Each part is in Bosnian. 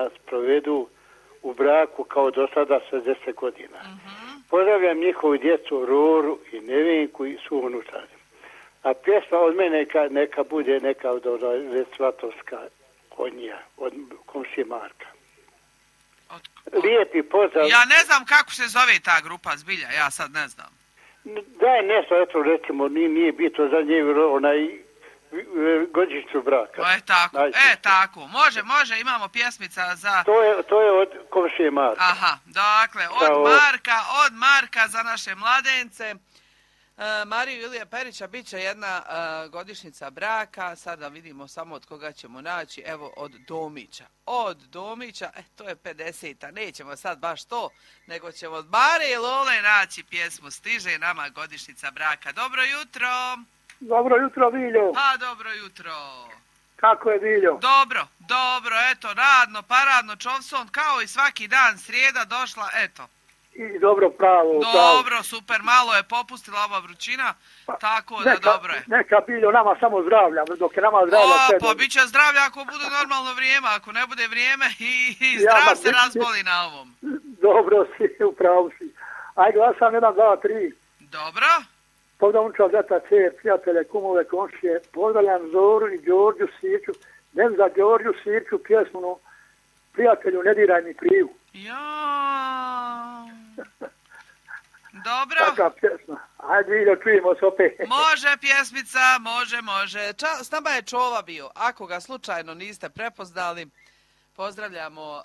da provedu u braku kao do sada 60 godina. Pozdravljam njihovu djecu Roru i Nevenku i svu unučanju. A pjesma od mene neka bude neka od Svatovska konja, od komšije Marka. Lijepi pozdrav. Ja ne znam kako se zove ta grupa zbilja, ja sad ne znam. Daj nešto, eto recimo, nije bitno za nje godišnjicu braka. Tako, može, imamo pjesmica za... To je od komšije Marka. Aha, dakle, od Marka za naše mladence. Mariju Ilija Perića bit će jedna godišnjica braka, sada vidimo samo od koga ćemo naći, evo od Domića. Od Domića, to je 50-a, nećemo sad baš to, nego ćemo od Bare i Lole naći pjesmu Stiže nama godišnjica braka. Dobro jutro! Dobro jutro, Viljo. Dobro jutro. Kako je, Viljo? Dobro, eto, radno, paradno, čovson, kao i svaki dan, srijeda došla, eto. I dobro, pravo. Dobro, super, malo je popustila ova vrućina, tako da dobro je. Neka, Viljo, nama samo zdravlja, dok je nama zdravlja sve. Pa bit će zdravlja ako bude normalno vrijeme, ako ne bude vrijeme i zdrav se razboli na ovom. Dobro si, upravo si. Ajde, glasam 1, 2, 3. Dobro. Pozdravljam učao zeta, cer, prijatelje, kumove, komšije. Pozdravljam Zoru i Đorđu Sirću. Nem za Đorđu Sirću pjesmu, prijatelju, ne diraj mi krivu. Dobro. Taka pjesma. Ajde, Viljo, čujemo se opet. Može pjesmica, može. S nama je Čova bio. Ako ga slučajno niste prepoznali, pozdravljamo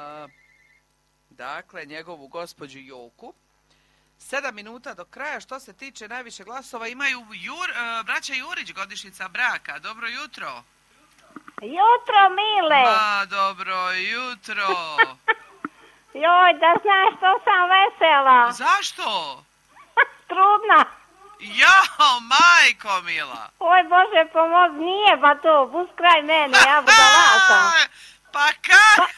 dakle njegovu gospođu Joku. 7 minuta do kraja. Što se tiče najviše glasova, imaju braća Jurić godišnjica braka. Dobro jutro. Jutro, mile. Dobro jutro. Joj, da znaš što sam vesela. Zašto? Trudna. Jao, majko mila. Oj, Bože, pomozi, nije pa to, bus kraj mene, ja budala sam. Pa kad?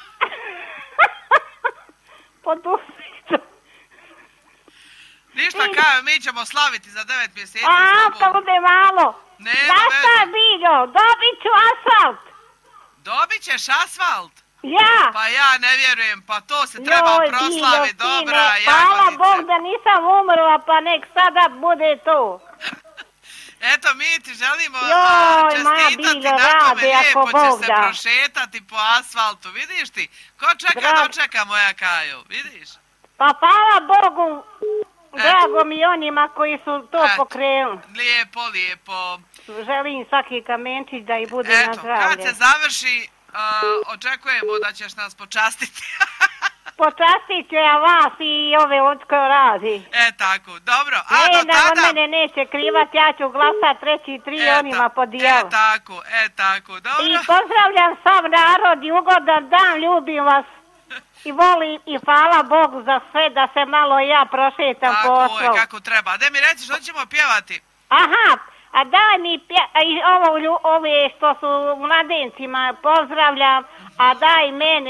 Po dusicu. Ništa kao, mi ćemo slaviti za 9 mjeseci. To bude malo. Nema veze. Znaš Biljo, dobit ću asfalt. Dobit ćeš asfalt? Ja. Pa ja ne vjerujem, pa to se treba proslaviti, dobra Jagodice. Hvala Bog da nisam umrla, pa nek sada bude to. Eto, mi ti želimo čestitati na tome, lijepo će se prošetati po asfaltu, vidiš ti? Ko čeka, dočeka moja Kaju, vidiš? Pa hvala Bogu, drago mi onima koji su to pokrenuli. Lijepo. Želim svaki kamenčić da i bude na zdravlje. Kad se završi, očekujemo da ćeš nas počastiti. Počastit ću ja vas i ove odko radi. Tako, dobro. A do tada... od mene neće krivati, ja ću glasat 3 i 3 onima po dijelu. Tako, dobro. I pozdravljam sav narod i ugodan dan, ljubim vas. I volim i hvala Bogu za sve da se malo ja prošetam po osnovu. Tako je, kako treba. Da mi reći što ćemo pjevati? Aha, a daj mi ove što su mladencima pozdravljam, a daj meni...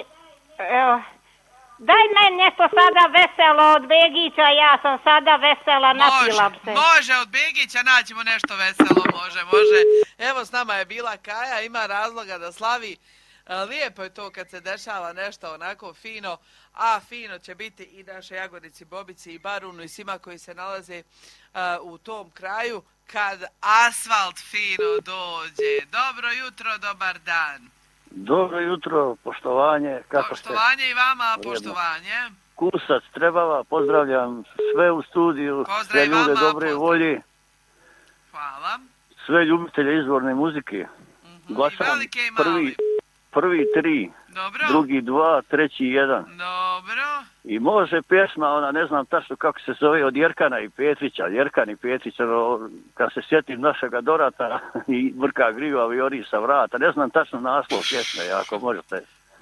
Daj meni nešto sada veselo od Begića, ja sam sada vesela, napila se. Može, od Begića naćemo nešto veselo, može. Evo s nama je bila Kaja, ima razloga da slavi. Lijepo je to kad se dešava nešto onako fino, a fino će biti i naše Jagodici, Bobici i Barunu i svima koji se nalaze u tom kraju kad asfalt fino dođe. Dobro jutro, dobar dan. Dobro jutro, poštovanje. Poštovanje i vama, poštovanje. Kusac Trebava, pozdravljam sve u studiju, sve ljude dobre volje. Hvala. Sve ljubitelje izvorne muzike. Glasam prvi 3, dobro. Drugi 2, treći 1. Dobro. I može pjesma, ona ne znam tačno kako se zove, od Jerkana i Petrića. Jerkan i Petrić, kad se sjetim našega Dorata i vrka griva viori sa vrata. Ne znam tačno naslov pjesme, ako možete.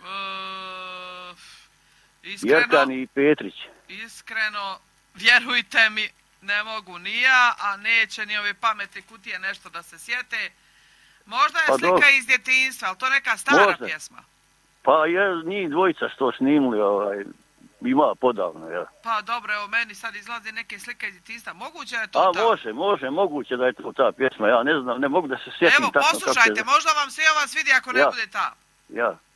Jerkan i Petrić. Iskreno, vjerujte mi, ne mogu ni ja, a neće ni ove pamete kutije nešto da se sjete. Možda je slika iz djetinjstva, ali to neka stara pjesma. Pa njih dvojica što snimili, ima podavno, ja. Pa dobro, evo meni sad izlazi neke slike iz djetinjstva. Moguće je to ta? Moguće da je to ta pjesma, ja ne znam, ne mogu da se sjetim. Evo, poslušajte, možda vam se ova svidi ako ne bude ta. Ja.